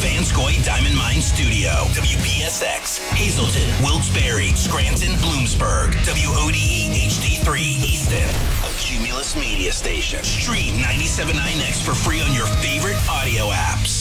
Vanscoy Diamond Mine Studio. WPSX, Hazleton, Wilkes-Barre, Scranton, Bloomsburg. WODE HD3 Easton. A Cumulus Media Station. Stream 97.9X for free on your favorite audio apps.